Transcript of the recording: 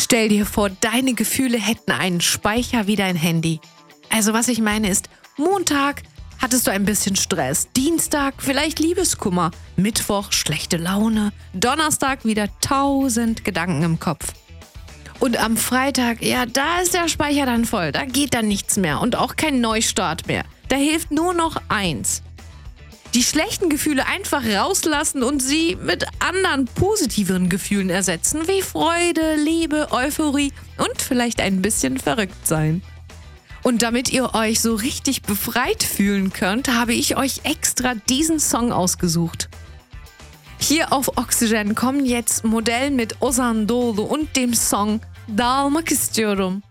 Stell dir vor, deine Gefühle hätten einen Speicher wie dein Handy. Also was ich meine ist, Montag hattest du ein bisschen Stress, Dienstag vielleicht Liebeskummer, Mittwoch schlechte Laune, Donnerstag wieder 1000 Gedanken im Kopf. Und am Freitag, ja, da ist der Speicher dann voll, da geht dann nichts mehr und auch kein Neustart mehr. Da hilft nur noch eins. Die schlechten Gefühle einfach rauslassen und sie mit anderen positiveren Gefühlen ersetzen, wie Freude, Liebe, Euphorie und vielleicht ein bisschen verrückt sein. Und damit ihr euch so richtig befreit fühlen könnt, habe ich euch extra diesen Song ausgesucht. Hier auf Oxygen kommen jetzt Modell mit Ozan Doğulu und dem Song Dağılmak istiyorum.